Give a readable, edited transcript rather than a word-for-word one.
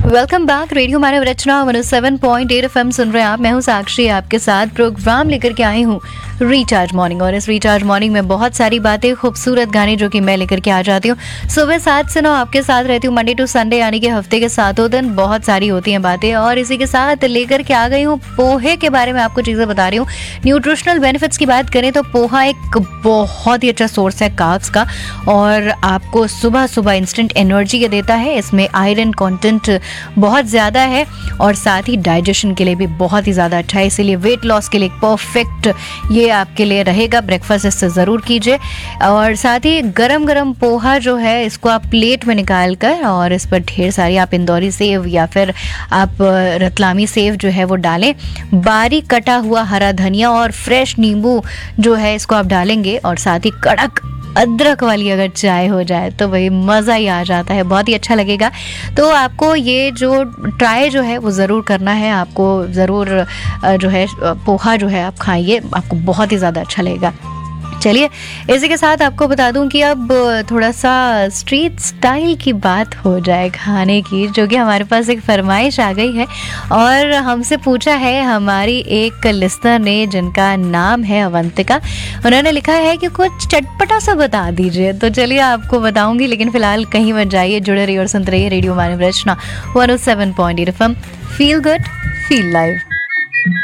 Welcome back. Radio मानव रचना 107.8 FM सुन रहे हैं आप। मैं हूं साक्षी, आपके साथ प्रोग्राम लेकर के आई हूं रिचार्ज मॉर्निंग। और इस रिचार्ज मॉर्निंग में बहुत सारी बातें, खूबसूरत गाने जो कि मैं लेकर के आ जाती हूँ। सुबह 7 से 9 आपके साथ रहती हूँ, मंडे टू संडे, यानी कि हफ्ते के 7 दिन। बहुत सारी होती हैं बातें और इसी के साथ लेकर के आ गई हूँ पोहे के बारे में आपको चीज़ें बता रही हूँ। न्यूट्रिशनल बेनिफिट्स की बात करें तो पोहा एक बहुत ही अच्छा सोर्स है कार्ब्स का और आपको सुबह सुबह इंस्टेंट एनर्जी के देता है। इसमें आयरन कंटेंट बहुत ज़्यादा है और साथ ही डाइजेशन के लिए भी बहुत ही ज़्यादा अच्छा है, इसीलिए वेट लॉस के लिए परफेक्ट ये आपके लिए रहेगा। ब्रेकफास्ट इससे ज़रूर कीजिए। और साथ ही गरम गरम पोहा जो है इसको आप प्लेट में निकाल कर और इस पर ढेर सारी आप इंदौरी सेव या फिर आप रतलामी सेव जो है वो डालें। बारीक कटा हुआ हरा धनिया और फ्रेश नींबू जो है इसको आप डालेंगे और साथ ही कड़क अदरक वाली अगर चाय हो जाए तो वही मज़ा ही आ जाता है, बहुत ही अच्छा लगेगा। तो आपको ये जो ट्राई जो है वो ज़रूर करना है, आपको ज़रूर जो है पोहा जो है आप खाइए, आपको बहुत ही ज़्यादा अच्छा लगेगा। चलिए, इसी के साथ आपको बता दूं कि अब थोड़ा सा स्ट्रीट स्टाइल की बात हो जाए खाने की, जो कि हमारे पास एक फरमाइश आ गई है और हमसे पूछा है हमारी एक लिस्नर ने जिनका नाम है अवंतिका। उन्होंने लिखा है कि कुछ चटपटा सा बता दीजिए। तो चलिए आपको बताऊंगी, लेकिन फिलहाल कहीं मत जाइए, जुड़े रहिए और सुनते रहिए रेडियो मानव रचना 107.8 FM। Feel good, feel live.